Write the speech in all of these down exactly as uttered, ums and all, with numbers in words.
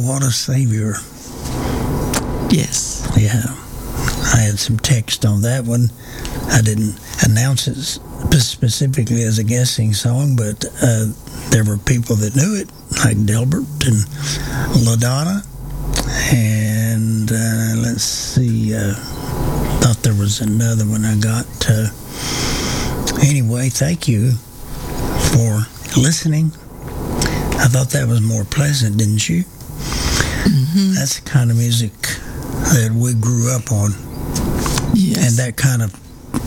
what a Savior. Yes. Yeah. I had some text on that one. I didn't announce it specifically as a guessing song, but uh, there were people that knew it, like Delbert and LaDonna. And uh, let's see, uh, thought there was another one I got. Uh, anyway, thank you for listening. I thought that was more pleasant, didn't you? Mm-hmm. That's the kind of music that we grew up on. Yes. And that kind of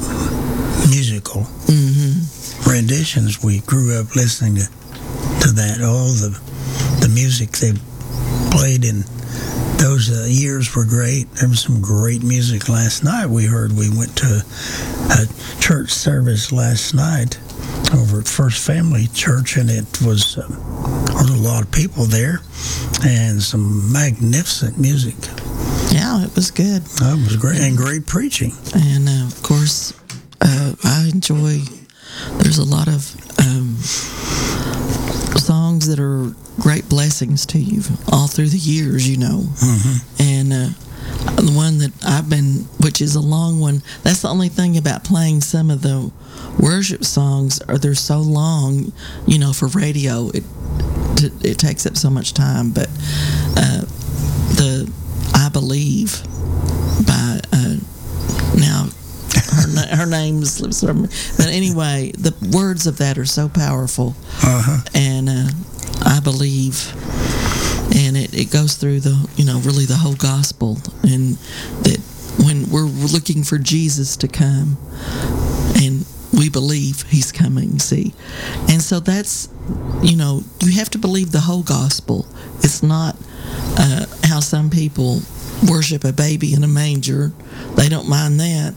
musical Mm-hmm. renditions, we grew up listening to, to that. Oh, the the music they played in those uh, years were great. There was some great music last night. We heard we went to a church service last night over at First Family Church, and it was, uh, there was a lot of people there and some magnificent music. Yeah, it was good. Oh, it was great, and great preaching. And uh, of course, uh, I enjoy. There's a lot of um, songs that are great blessings to you all through the years, you know. Mm-hmm. And uh, the one that I've been, which is a long one. That's the only thing about playing some of the worship songs, are they're so long, you know, for radio. It it takes up so much time. But uh, the I Believe by uh, now her na- her name slips from me. But anyway, the words of that are so powerful. Uh-huh. And uh, I believe, and it, it goes through the, you know, really the whole gospel, and that when we're looking for Jesus to come, and we believe he's coming, see. And so that's, you know, you have to believe the whole gospel. It's not uh, how some people worship a baby in a manger. They don't mind that.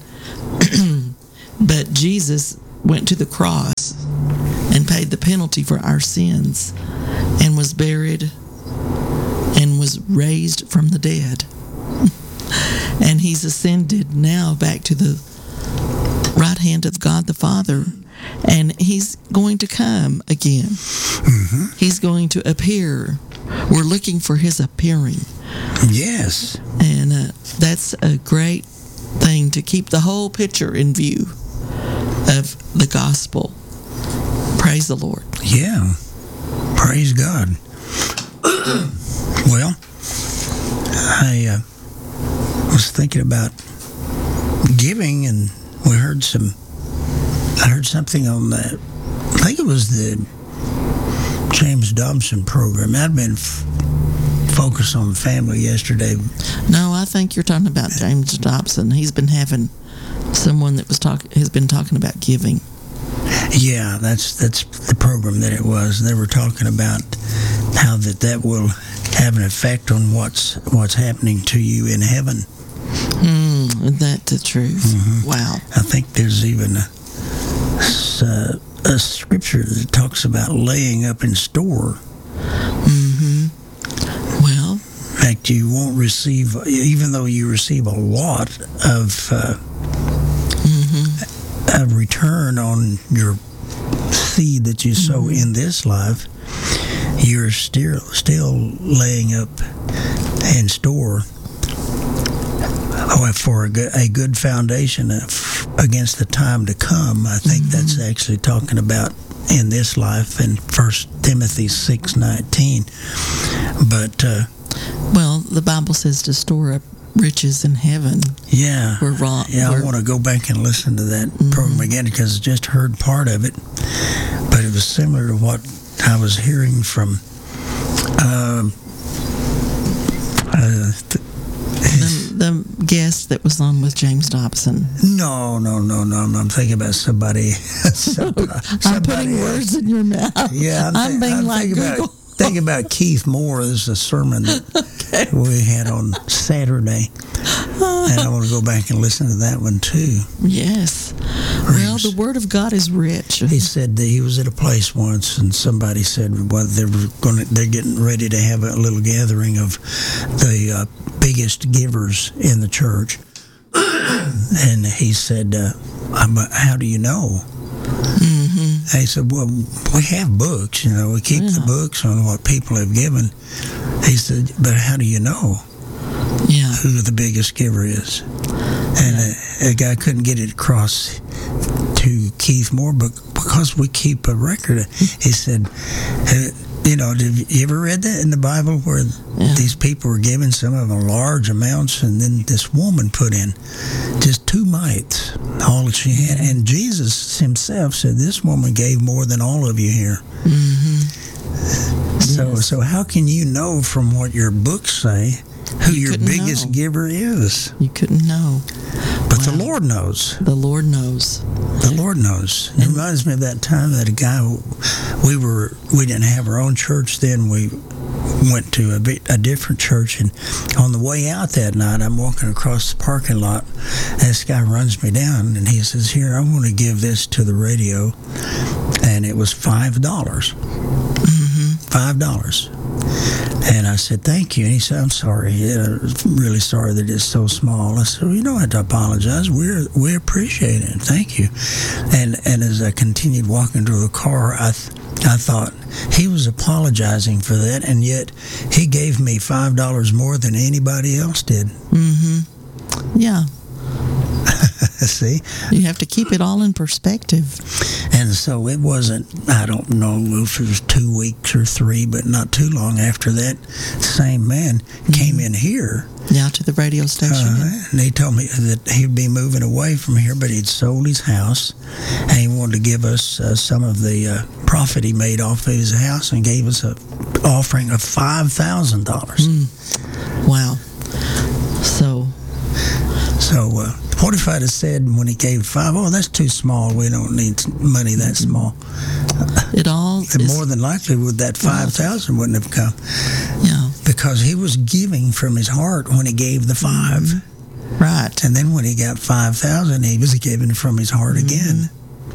But Jesus went to the cross and paid the penalty for our sins and was buried and was raised from the dead. And he's ascended now back to the right hand of God the Father, and he's going to come again. Mm-hmm. He's going to appear. We're looking for his appearing. Yes. And uh, that's a great thing to keep the whole picture in view of the gospel. Praise the Lord. Yeah. Praise God. Well, I uh, was thinking about giving, and we heard some, I heard something on that, I think it was the James Dobson program. I'd been f- focused on family yesterday. No, I think you're talking about James Dobson. He's been having someone that was talk has been talking about giving. Yeah, that's that's the program that it was. They were talking about how that that will have an effect on what's what's happening to you in heaven. Hmm, isn't that the truth? Mm-hmm. Wow. I think there's even a, a, a scripture that talks about laying up in store. Mm-hmm. Well, in fact, you won't receive, even though you receive a lot of uh, mm-hmm. a return on your seed that you sow mm-hmm. in this life, you're still still laying up in store for a good, a good foundation of, against the time to come. I think mm-hmm. that's actually talking about in this life in First Timothy six nineteen. But uh, well, the Bible says to store up riches in heaven. Yeah, we're wrong. Yeah, we're, I want to go back and listen to that mm-hmm. program again, because I just heard part of it, but it was similar to what I was hearing from. Uh, uh, th- the, the guest that was on with James Dobson. No, no, no, no. I'm thinking about somebody. somebody I'm putting else. words in your mouth. Yeah, I'm, I'm th- being I'm like thinking Google. About, thinking about Keith Moore. This is a sermon that okay. we had on Saturday, and I want to go back and listen to that one too. Yes. Well, the Word of God is rich. He said that he was at a place once, and somebody said, "Well, they were going. To, they're getting ready to have a little gathering of the uh, biggest givers in the church." And he said, uh, "How do you know?" Mm-hmm. He said, well, we have books, you know, we keep Yeah. the books on what people have given. He said, but how do you know Yeah. who the biggest giver is? And a, a guy couldn't get it across to Keith Moore, but because we keep a record, he said, uh, you know, did you ever read that in the Bible where Yeah. these people were given some of them large amounts, and then this woman put in just two mites, all that she had. And Jesus himself said, this woman gave more than all of you here. Mm-hmm. So, Yes. so how can you know from what your books say who You your couldn't biggest know. giver is? You couldn't know. But the Wow. Lord knows. The Lord knows. The Lord knows. It reminds me of that time that a guy, we were, we didn't have our own church then. We went to a, bit, a different church, and on the way out that night, I'm walking across the parking lot. This guy runs me down, and he says, "Here, I want to give this to the radio," and it was five dollars. Mm-hmm. Five dollars. And I said, thank you. And he said, I'm sorry. Yeah, I'm really sorry that it's so small. I said, well, you don't have to apologize. We're, we appreciate it. Thank you. And and as I continued walking to the car, I, th- I thought, he was apologizing for that, and yet he gave me five dollars more than anybody else did. Mm-hmm. Yeah. See? You have to keep it all in perspective. And so it wasn't, I don't know if it was two weeks or three, but not too long after that, same man came in here. Yeah, to the radio station. Uh, and he told me that he'd be moving away from here, but he'd sold his house, and he wanted to give us uh, some of the uh, profit he made off of his house, and gave us an offering of five thousand dollars. Mm. Wow. So, So uh, what if I'd have said when he gave five, oh, that's too small, we don't need money that small? it all And is, more than likely, would that five thousand wouldn't have come. yeah, Because he was giving from his heart when he gave the five. right. And then when he got five thousand, he was giving from his heart again.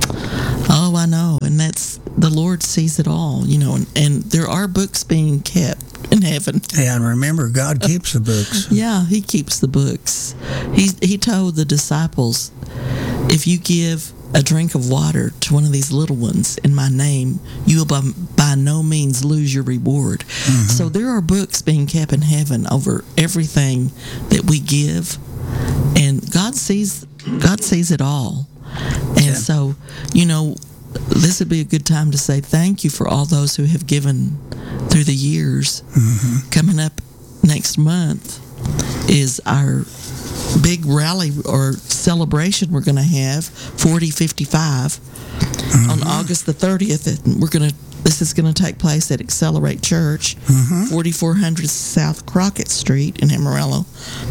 Oh, I know. And that's, the Lord sees it all, you know, and, and there are books being kept in heaven. Yeah, and remember, God keeps the books. Yeah, he keeps the books. He, he told the disciples, if you give a drink of water to one of these little ones in my name, you will by, by no means lose your reward. Mm-hmm. So there are books being kept in heaven over everything that we give, and God sees God sees it all. And Yeah. so, you know, this would be a good time to say thank you for all those who have given through the years. Mm-hmm. Coming up next month is our big rally or celebration we're going to have, forty fifty-five, Mm-hmm. on August the thirtieth. And we're going to, this is going to take place at Accelerate Church, Mm-hmm. forty-four hundred South Crockett Street in Amarillo.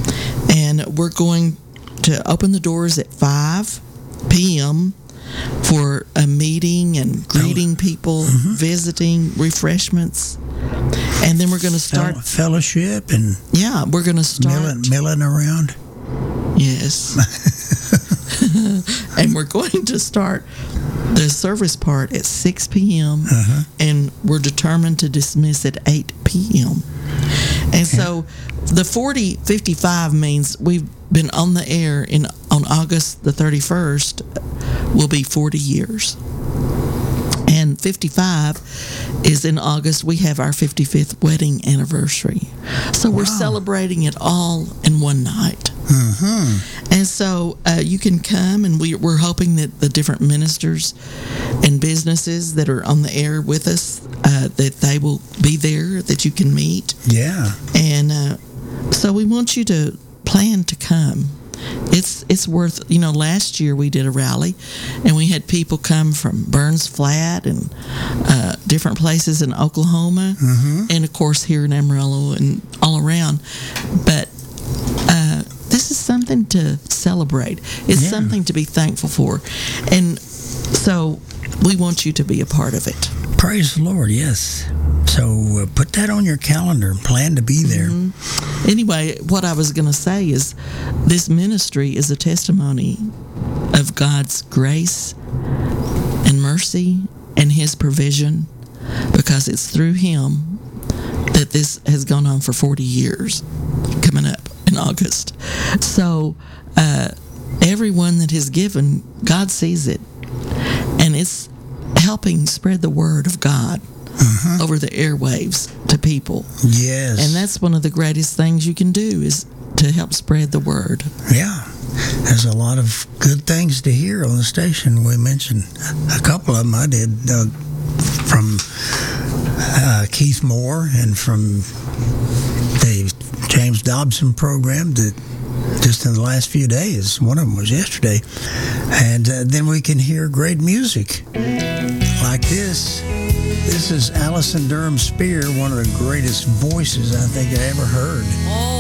And we're going to open the doors at five p.m. for a meeting and greeting people, Mm-hmm. visiting, refreshments. And then we're going to start, Fel- fellowship and yeah, we're going to start. milling, milling around. Yes. And we're going to start the service part at six p.m. Uh-huh. and we're determined to dismiss at eight p.m. And so the forty fifty-five means we've been on the air in on August the thirty-first will be forty years. And fifty-five is in August. We have our fifty-fifth wedding anniversary. So we're Wow. celebrating it all in one night. Mm-hmm. And so uh, you can come, and we, we're hoping that the different ministers and businesses that are on the air with us, uh, that they will be there, that you can meet. Yeah. And uh, so we want you to plan to come. It's it's worth, you know, last year we did a rally, and we had people come from Burns Flat and uh, different places in Oklahoma, Mm-hmm. and of course here in Amarillo and all around. But uh, this is something to celebrate. It's Yeah. something to be thankful for. And so we want you to be a part of it. Praise the Lord, yes. So uh, put that on your calendar and plan to be there. Mm-hmm. Anyway, what I was going to say is this ministry is a testimony of God's grace and mercy and His provision, because it's through Him that this has gone on for forty years, coming up in August. So uh, everyone that has given, God sees it. And it's helping spread the word of God Mhm. over the airwaves to people. Yes. And that's one of the greatest things you can do, is to help spread the word. Yeah. There's a lot of good things to hear on the station. We mentioned a couple of them I did, uh, from uh, Keith Moore and from the James Dobson program that just in the last few days. One of them was yesterday. And uh, then we can hear great music like this. This is Allison Durham Spear, one of the greatest voices I think I ever heard.